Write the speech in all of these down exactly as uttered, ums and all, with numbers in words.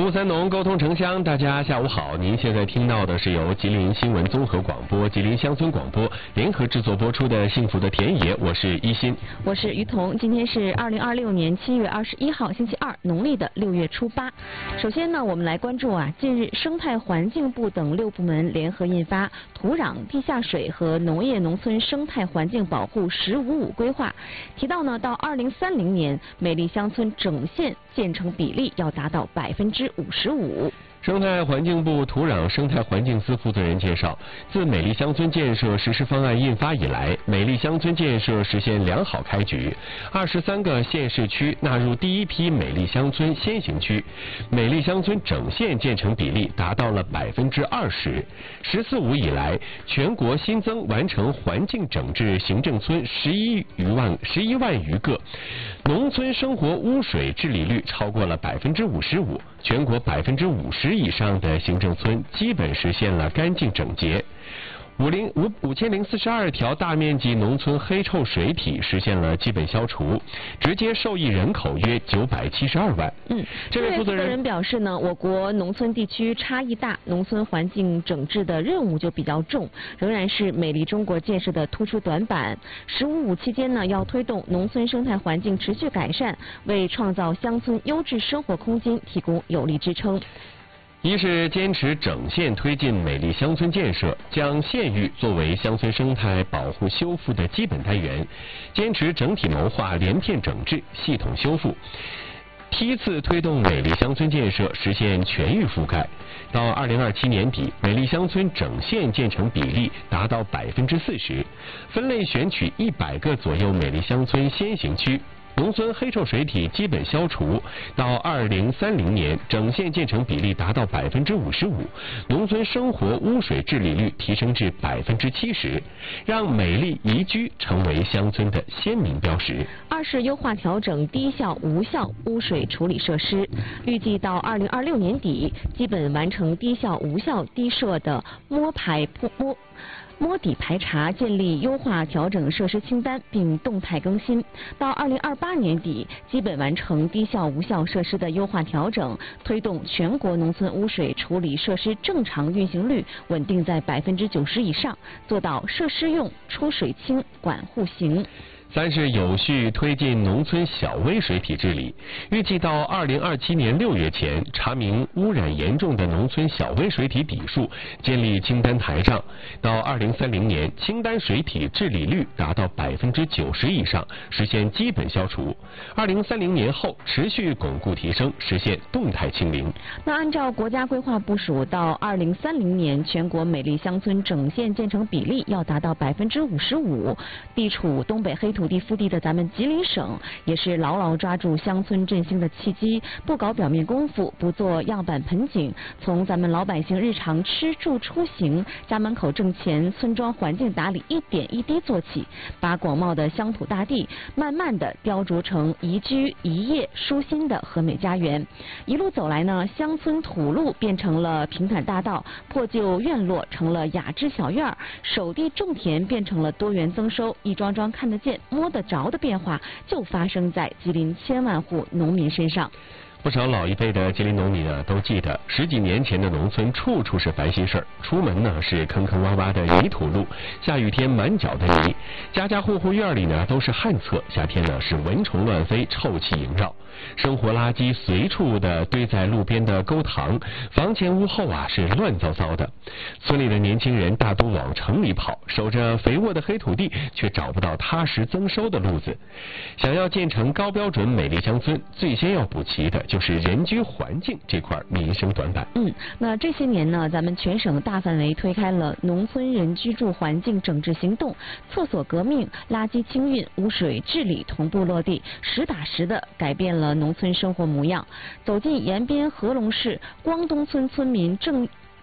服务三农，沟通城乡，大家下午好。您现在听到的是由吉林新闻综合广播、吉林乡村广播联合制作播出的《幸福的田野》，我是一心， 我是于彤。今天是二零二六年七月二十一号，星期二，农历的六月初八。首先呢，我们来关注啊，近日生态环境部等六部门联合印发《土壤、地下水和农业农村生态环境保护“十五五”规划》，提到呢，到二零三零年，美丽乡村整县建成比例要达到百分之五十五。 生态环境部土壤生态环境司负责人介绍，自美丽乡村建设实施方案印发以来，美丽乡村建设实现良好开局，二十三个县市区纳入第一批美丽乡村先行区，美丽乡村整县建成比例达到了百分之二十。十四五以来，全国新增完成环境整治行政村十一余万十一万余个，农村生活污水治理率超过了百分之五十五，全国百分之五十以上的行政村基本实现了干净整洁。五零五五千零四十二条大面积农村黑臭水体实现了基本消除，直接受益人口约九百七十二万。 嗯，这位负责人表示呢，我国农村地区差异大，农村环境整治的任务就比较重，仍然是美丽中国建设的突出短板。十五五期间呢，要推动农村生态环境持续改善，为创造乡村优质生活空间提供有力支撑。 一是坚持整县推进美丽乡村建设，将县域作为乡村生态保护修复的基本单元，坚持整体谋划连片整治、系统修复，梯次推动美丽乡村建设实现全域覆盖。到二零二七年底，美丽乡村整县建成比例达到百分之四十，分类选取一百个左右美丽乡村先行区。农村黑臭水体基本消除，到二零三零年，整县建成比例达到百分之五十五，农村生活污水治理率提升至百分之七十，让美丽宜居成为乡村的鲜明标识。 二是优化调整低效无效污水处理设施，预计到二零二六年底，基本完成低效无效低设的摸排摸。摸底排查，建立优化调整设施清单，并动态更新。到二零二八年底，基本完成低效无效设施的优化调整，推动全国农村污水处理设施正常运行率稳定在百分之九十以上，做到设施用、出水清、管户行。 三是有序推进农村小微水体治理，预计到二零二七年六月前查明污染严重的农村小微水体底数，建立清单台账；到二零三零年，清单水体治理率达到百分之九十以上，实现基本消除。二零三零年后持续巩固提升，实现动态清零。 那按照国家规划部署，到二零三零年，全国美丽乡村整县建成比例要达到百分之五十五。地处东北黑土。土地腹地的咱们吉林省，也是牢牢抓住乡村振兴的契机，不搞表面功夫，不做样板盆景，从咱们老百姓日常吃住出行、家门口挣钱、村庄环境打理一点一滴做起，把广袤的乡土大地慢慢的雕琢成宜居宜业舒心的和美家园。一路走来呢，乡村土路变成了平坦大道，破旧院落成了雅致小院儿，守地种田变成了多元增收，一桩桩看得见摸得着的变化就发生在吉林千万户农民身上。 不少老一辈的吉林农民啊，都记得十几年前的农村处处是烦心事儿，出门呢是坑坑洼洼的泥土路，下雨天满脚的泥，家家户户院里呢都是旱厕，夏天呢是蚊虫乱飞，臭气萦绕，生活垃圾随处的堆在路边的沟塘，房前屋后啊是乱糟糟的。村里的年轻人大都往城里跑，守着肥沃的黑土地，却找不到踏实增收的路子。想要建成高标准美丽乡村，最先要补齐的就是人居环境这块民生短板。 嗯，那这些年呢，咱们全省大范围推开了农村人居住环境整治行动，厕所革命、垃圾清运、污水治理同步落地，实打实的改变了农村生活模样。走进延边合龙市光东村村民郑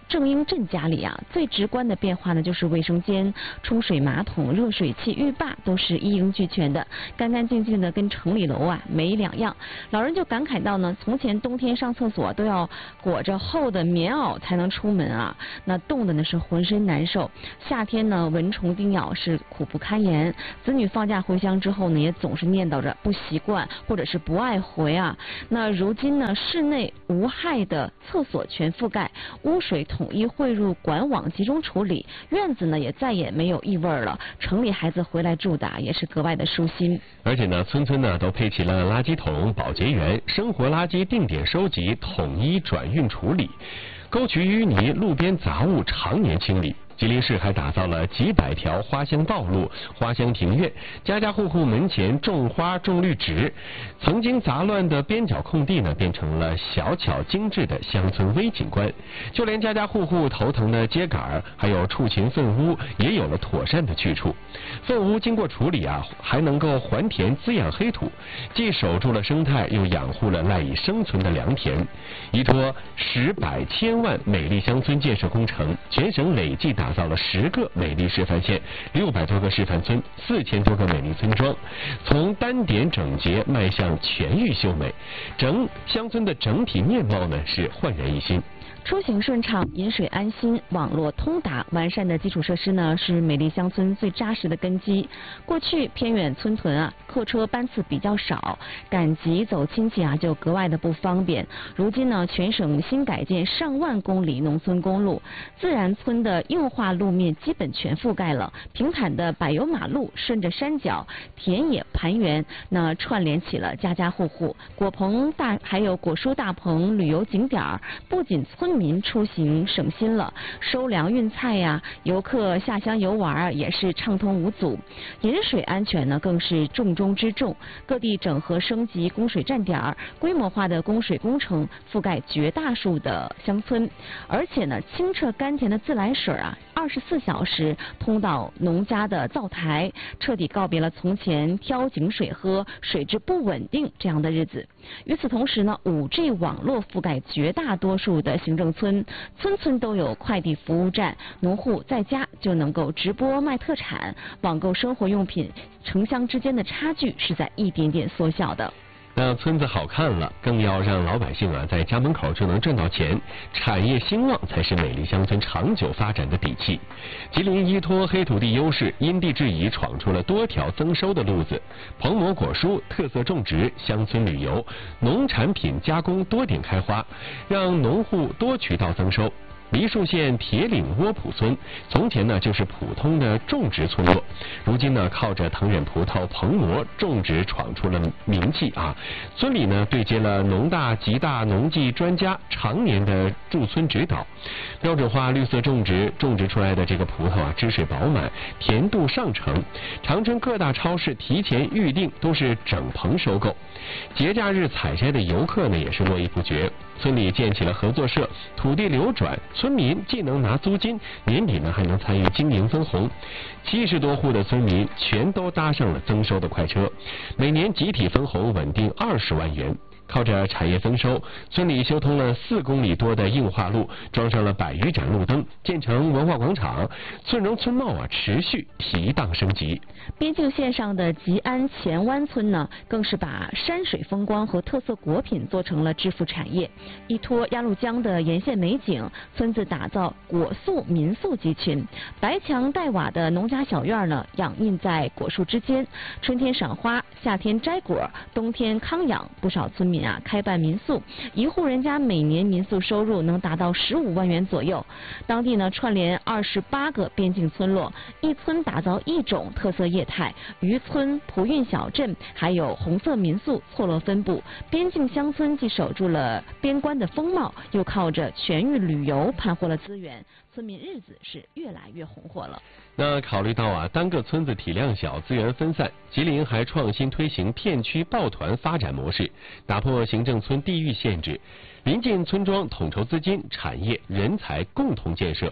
正英镇家里啊，最直观的变化呢，就是卫生间、冲水马桶、热水器、浴霸都是一应俱全的，干干净净的，跟城里楼啊没两样。老人就感慨到呢，从前冬天上厕所都要裹着厚的棉袄才能出门啊，那冻的呢是浑身难受。夏天呢，蚊虫叮咬是苦不堪言。子女放假回乡之后呢，也总是念叨着不习惯或者是不爱回啊。那如今呢，室内无害的厕所全覆盖，污水统一汇入管网集中处理，院子呢也再也没有异味了。城里孩子回来住的也是格外的舒心。 而且呢，村村呢都配齐了垃圾桶、保洁员，生活垃圾定点收集、统一转运处理，沟渠淤泥、路边杂物常年清理。吉林市还打造了几百条花香道路、花香庭院，家家户户门前种花种绿植，曾经杂乱的边角空地呢，变成了小巧精致的乡村微景观。就连家家户户头疼的秸秆还有畜禽粪污，也有了妥善的去处。粪污经过处理啊，还能够还田滋养黑土，既守住了生态，又养护了赖以生存的良田。依托十百千万美丽乡村建设工程，全省累计打打造了十个美丽示范县、六百多个示范村、四千多个美丽村庄，从单点整洁迈向全域秀美，整乡村的整体面貌呢是焕然一新。 出行顺畅、饮水安心、网络通达、完善的基础设施呢，是美丽乡村最扎实的根基。过去偏远村屯啊，客车班次比较少，赶集走亲戚啊就格外的不方便。如今呢，全省新改建上万公里农村公路，自然村的硬化路面基本全覆盖了，平坦的柏油马路顺着山脚、田野盘源，那串联起了家家户户。果棚大还有果蔬大棚、旅游景点，不仅村民出行省心了，收粮运菜呀、啊，游客下乡游玩也是畅通无阻。饮水安全呢更是重中之重，各地整合升级供水站点，规模化的供水工程覆盖绝大数的乡村，而且呢清澈甘甜的自来水啊，二十四小时通到农家的灶台，彻底告别了从前挑井水喝、水质不稳定这样的日子。与此同时呢，五 G 网络覆盖绝大多数的行政村，村村都有快递服务站，农户在家就能够直播卖特产，网购生活用品，城乡之间的差距是在一点点缩小的。 那村子好看了，更要让老百姓啊在家门口就能挣到钱，产业兴旺才是美丽乡村长久发展的底气。吉林依托黑土地优势，因地制宜闯出了多条增收的路子，棚膜果蔬、特色种植、乡村旅游、农产品加工多点开花，让农户多渠道增收。梨树县铁岭窝圃村从前呢就是普通的种植村落，如今呢靠着藤忍葡萄棚膜种植闯出了名气啊。村里呢对接了农大、吉大农技专家常年的驻村指导，标准化绿色种植，种植出来的这个葡萄啊汁水饱满，甜度上乘。长春各大超市提前预定都是整棚收购，节假日采摘的游客呢也是络绎不绝。村里建起了合作社，土地流转，村民既能拿租金，年底呢还能参与经营分红。七十多户的村民全都搭上了增收的快车，每年集体分红稳定二十万元。靠着产业丰收，村里修通了四公里多的硬化路，装上了百余盏路灯，建成文化广场，村容村貌啊持续提档升级。 边境线上的吉安前湾村呢，更是把山水风光和特色果品做成了致富产业。依托鸭绿江的沿线美景，村子打造果宿民宿集群，白墙带瓦的农家小院呢，养印在果树之间，春天赏花，夏天摘果，冬天康养，不少村民啊开办民宿，一户人家每年民宿收入能达到十五万元左右。当地呢串联二十八个边境村落，一村打造一种特色业态，渔村、葡运小镇还有红色民宿错落分布。边境乡村既守住了边关的风貌，又靠着全域旅游盘活了资源，村民日子是越来越红火了。 那考虑到啊单个村子体量小，资源分散，吉林还创新推行片区抱团发展模式，打破行政村地域限制，临近村庄统筹资金、产业、人才共同建设。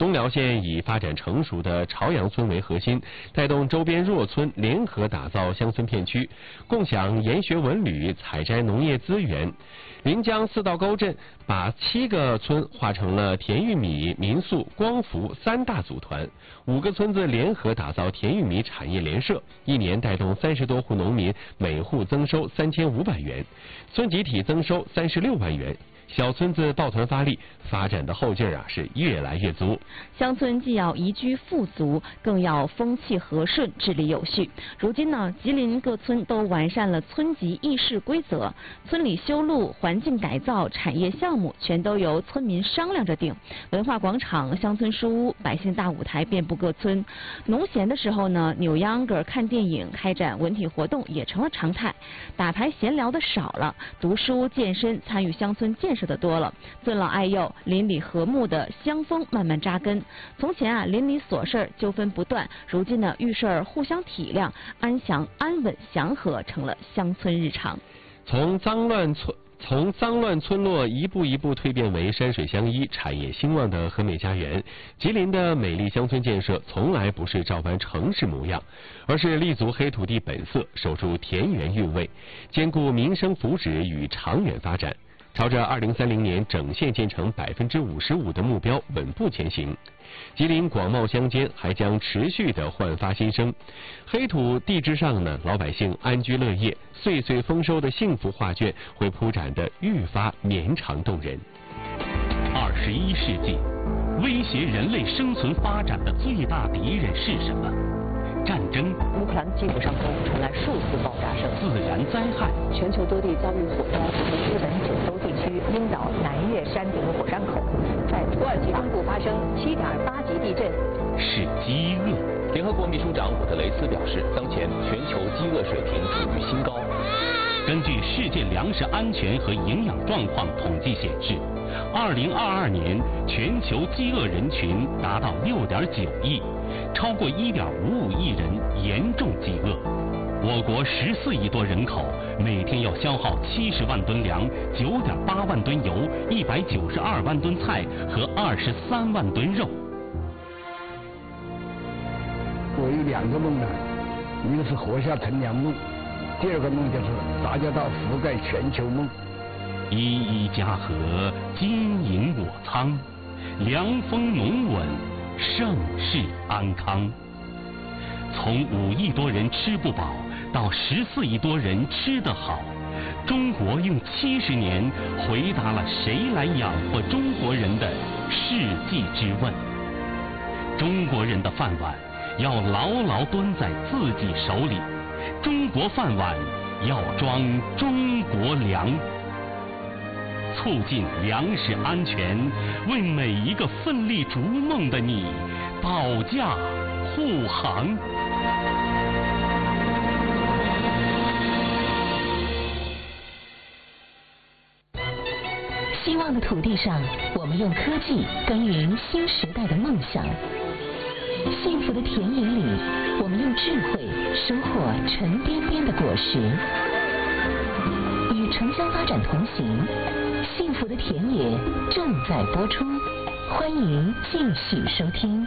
东辽县以发展成熟的朝阳村为核心，带动周边弱村联合打造乡村片区，共享研学文旅、采摘农业资源。临江四道沟镇把七个村划成了甜玉米、民宿、光伏三大组团，五个村子联合打造甜玉米产业联社，一年带动三十多户农民每户增收三千五百元，村集体增收三十六万元。小村子抱团发力，发展的后劲儿啊是越来越足。 乡村既要宜居富足，更要风气和顺、治理有序。如今呢，吉林各村都完善了村级议事规则，村里修路、环境改造、产业项目全都由村民商量着定。文化广场、乡村书屋、百姓大舞台遍布各村。农闲的时候呢，扭秧歌、看电影、开展文体活动也成了常态。打牌闲聊的少了，读书、健身、参与乡村建设的多了，尊老爱幼、邻里和睦的乡风慢慢扎根。从前啊，邻里琐事纠纷不断，如今呢，遇事儿互相体谅，安详、安稳、祥和成了乡村日常。 从脏乱村。从脏乱村落一步一步蜕变为山水相依、产业兴旺的和美家园，吉林的美丽乡村建设从来不是照搬城市模样，而是立足黑土地本色，守住田园韵味，兼顾民生福祉与长远发展，朝着二零三零年整县建成百分之五十五的目标稳步前行。吉林广袤乡间还将持续的焕发新生，黑土地之上呢，老百姓安居乐业，岁岁丰收的幸福画卷会铺展得愈发绵长动人。 二十一世纪，威胁人类生存发展的最大敌人是什么？战争。 乌克兰基辅上空传来数次爆炸声。 自然灾害。 全球多地遭遇火灾，日本九州地区樱岛南岳山顶火山口，在土耳其中部发生七点八级地震。 是饥饿。 联合国秘书长古特雷斯表示，当前全球饥饿水平处于新高。 根据世界粮食安全和营养状况统计显示，二零二二年全球饥饿人群达到六点九亿，超过一点五五亿人严重饥饿。我国十四亿多人口，每天要消耗七十万吨粮、九点八万吨油、一百九十二万吨菜和二十三万吨肉。 我有两个梦呢，一个是活下乘凉梦，第二个梦就是大家到覆盖全球梦。 一一家和，金银我仓，凉风农稳，盛世安康。从五亿多人吃不饱到十四亿多人吃得好，中国用七十年回答了谁来养活中国人的世纪之问。中国人的饭碗要牢牢端在自己手里，中国饭碗要装中国粮。促进粮食安全，为每一个奋力逐梦的你保驾护航。 希望的土地上，我们用科技耕耘新时代的梦想；幸福的田野里，我们用智慧收获沉甸甸的果实。与城乡发展同行，幸福的田野正在播出，欢迎继续收听。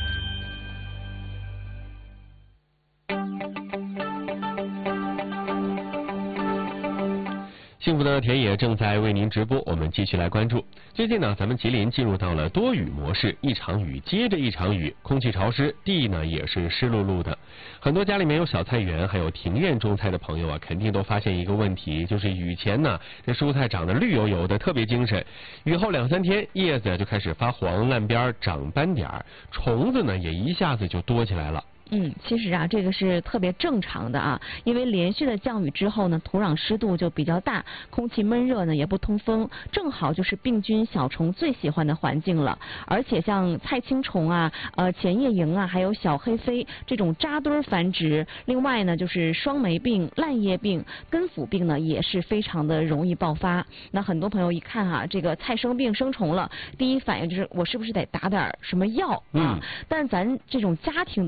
幸福的田野正在为您直播，我们继续来关注。最近呢，咱们吉林进入到了多雨模式，一场雨接着一场雨，空气潮湿，地呢也是湿漉漉的。很多家里面有小菜园还有庭院种菜的朋友啊，肯定都发现一个问题，就是雨前呢，这蔬菜长得绿油油的，特别精神；雨后两三天，叶子就开始发黄、烂边、长斑点，虫子呢也一下子就多起来了。 嗯，其实啊，这个是特别正常的啊，因为连续的降雨之后呢，土壤湿度就比较大，空气闷热呢，也不通风，正好就是病菌、小虫最喜欢的环境了。而且像菜青虫啊、呃前叶蝇啊，还有小黑飞这种扎堆繁殖，另外呢，就是霜霉病、烂叶病、根腐病呢，也是非常的容易爆发。那很多朋友一看啊，这个菜生病生虫了，第一反应就是我是不是得打点什么药啊？嗯、但咱这种家庭的小院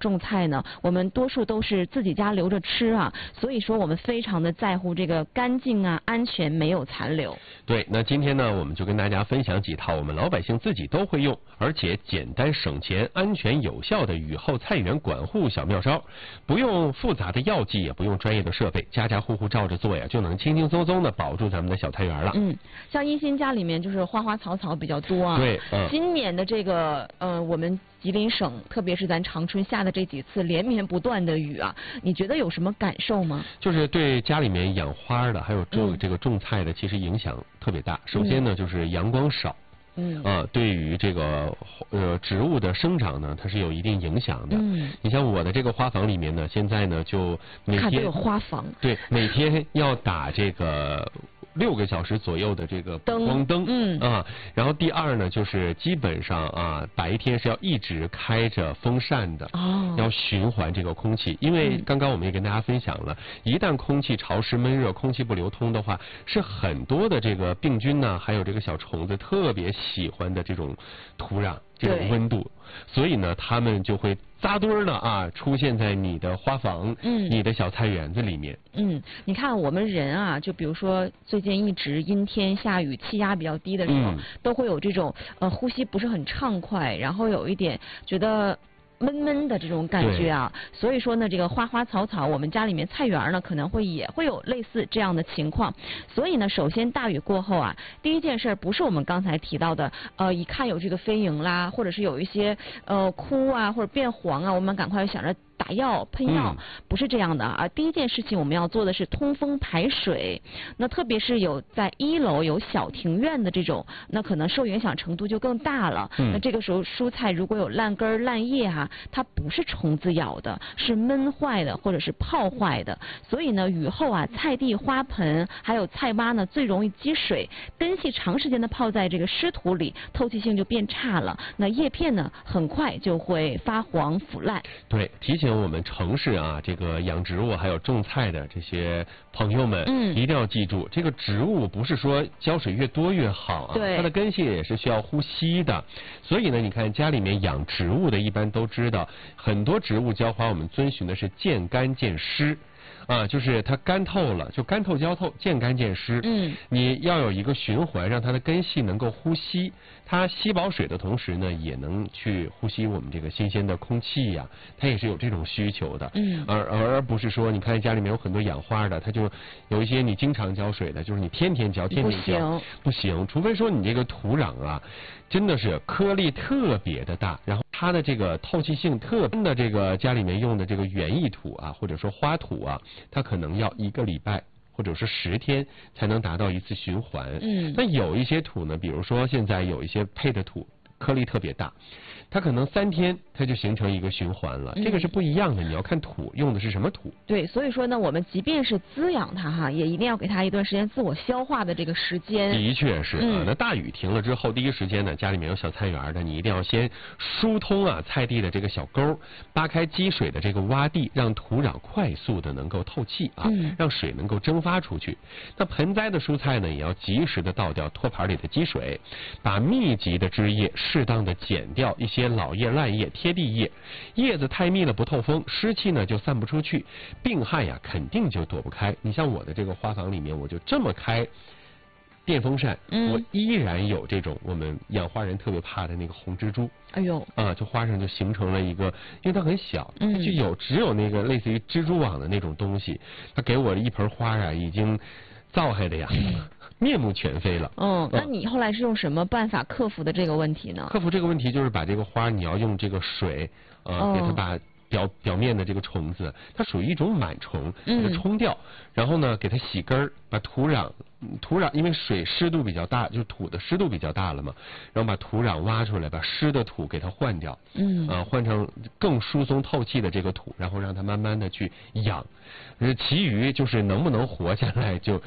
种菜呢，我们多数都是自己家留着吃啊，所以说我们非常的在乎这个干净啊、安全，没有残留。 对，那今天呢，我们就跟大家分享几套我们老百姓自己都会用，而且简单省钱、安全有效的雨后菜园管护小妙招，不用复杂的药剂，也不用专业的设备，家家户户照着做呀，就能轻轻松松的保住咱们的小菜园了。 嗯，像一心家里面就是花花草草比较多啊。 对，嗯。 今年的这个呃，我们吉林省，特别是咱长春下的这几次连绵不断的雨啊，你觉得有什么感受吗？ 就是对家里面养花的，还有种这个种菜的，其实影响特别大。首先呢，就是阳光少。 嗯啊，对于这个呃植物的生长呢，它是有一定影响的。 嗯， 你像我的这个花房里面呢，现在呢就每天看这个花房， 对，每天要打这个六个小时左右的这个光灯， 嗯啊，然后第二呢，就是基本上啊，白天是要一直开着风扇的， 哦， 要循环这个空气，因为刚刚我们也跟大家分享了，一旦空气潮湿闷热，空气不流通的话，是很多的这个病菌呢，还有这个小虫子特别喜欢的这种土壤。这种温度，所以呢，它们就会扎堆儿的啊，出现在你的花房、嗯，你的小菜园子里面。 嗯，你看我们人啊，就比如说最近一直阴天下雨，气压比较低的时候，嗯、都会有这种呃呼吸不是很畅快，然后有一点觉得闷闷的这种感觉啊，所以说呢，这个花花草草，我们家里面菜园呢可能会也会有类似这样的情况。所以呢，首先大雨过后啊，第一件事不是我们刚才提到的，呃，一看有这个飞蝇啦，或者是有一些呃枯啊或者变黄啊，我们赶快想着打药喷药，不是这样的啊。第一件事情我们要做的是通风排水。那特别是有在一楼有小庭院的这种，那可能受影响程度就更大了。嗯、那这个时候蔬菜如果有烂根烂叶啊，它不是虫子咬的，是闷坏的或者是泡坏的。所以呢，雨后啊，菜地、花盆还有菜洼呢，最容易积水，根系长时间的泡在这个湿土里，透气性就变差了。那叶片呢，很快就会发黄腐烂。 对，提醒我们城市啊，这个养植物还有种菜的这些朋友们，嗯，一定要记住，这个植物不是说浇水越多越好啊， 对， 它的根系也是需要呼吸的。所以呢，你看家里面养植物的，一般都知道。很多植物浇花，我们遵循的是见干见湿，啊，就是它干透了，就干透浇透，见干见湿。嗯，你要有一个循环，让它的根系能够呼吸，它吸饱水的同时呢，也能去呼吸我们这个新鲜的空气呀、啊，它也是有这种需求的。嗯，而而不是说，你看家里面有很多养花的，它就有一些你经常浇水的，就是你天天浇，天天浇，不行，除非说你这个土壤啊。真的是颗粒特别的大，然后它的这个透气性特别的，这个家里面用的这个园艺土啊，或者说花土啊，它可能要一个礼拜或者是十天才能达到一次循环。嗯，那有一些土呢，比如说现在有一些配的土颗粒特别大，它可能三天它就形成一个循环了，嗯、这个是不一样的。你要看土用的是什么土。 对，所以说呢，我们即便是滋养它哈，也一定要给它一段时间自我消化的这个时间。 的确是啊，嗯、那大雨停了之后，第一时间呢，家里面有小菜园的，你一定要先疏通啊菜地的这个小沟，扒开积水的这个洼地，让土壤快速的能够透气啊，嗯、让水能够蒸发出去。那盆栽的蔬菜呢，也要及时的倒掉托盘里的积水，把密集的枝叶适当的剪掉一些老叶烂叶贴地叶，叶子太密了不透风，湿气呢就散不出去，病害呀肯定就躲不开。你像我的这个花房里面，我就这么开电风扇，嗯、我依然有这种我们养花人特别怕的那个红蜘蛛。 哎呦， 啊，就花上就形成了一个，因为它很小，它就有只有那个类似于蜘蛛网的那种东西，它给我的一盆花啊，已经造害的呀。面目全非了。 嗯，那你后来是用什么办法克服的这个问题呢？ 克服这个问题就是把这个花，你要用这个水，呃，哦、给它把表表面的这个虫子，它属于一种螨虫，给它冲掉，嗯、然后呢，给它洗根儿，把土壤，土壤因为水湿度比较大，就是土的湿度比较大了嘛，然后把土壤挖出来，把湿的土给它换掉，嗯，啊，换成更疏松透气的这个土，然后让它慢慢的去养，呃，其余就是能不能活下来就。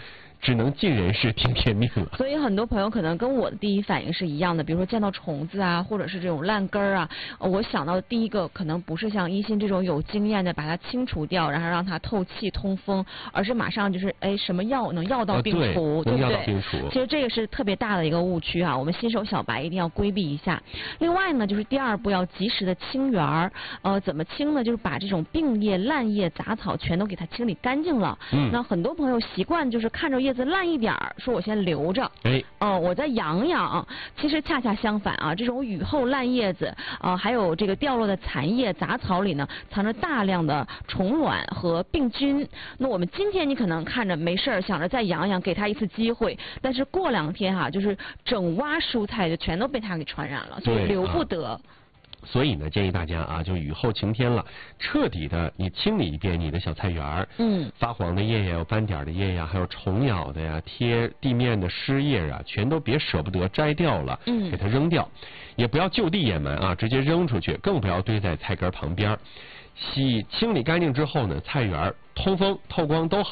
只能尽人事听天命了。 所以很多朋友可能跟我的第一反应是一样的，比如说见到虫子啊，或者是这种烂根儿啊，我想到的第一个可能不是像一心这种有经验的把它清除掉，然后让它透气通风，而是马上就是哎什么药能药到病除， 啊、对, 对不对？ 药到病除。 其实这个是特别大的一个误区啊，我们新手小白一定要规避一下。另外呢，就是第二步要及时的清园儿，呃，怎么清呢？就是把这种病叶、烂叶、杂草全都给它清理干净了。 嗯。 那很多朋友习惯就是看着叶子烂一点儿，说我先留着， 哎， 哦、呃，我再养养。其实恰恰相反啊，这种雨后烂叶子啊、呃，还有这个掉落的残叶、杂草里呢，藏着大量的虫卵和病菌。那我们今天你可能看着没事儿，想着再养养，给它一次机会，但是过两天哈、啊，就是整洼蔬菜就全都被它给传染了，所以留不得。啊所以呢，建议大家啊，就雨后晴天了，彻底的你清理一遍你的小菜园儿， 嗯， 发黄的叶呀，有斑点的叶呀，还有虫咬的呀，贴地面的湿叶啊，全都别舍不得摘掉了， 嗯， 给它扔掉，也不要就地掩埋啊，直接扔出去，更不要堆在菜根旁边。洗清理干净之后呢，菜园通风透光都好。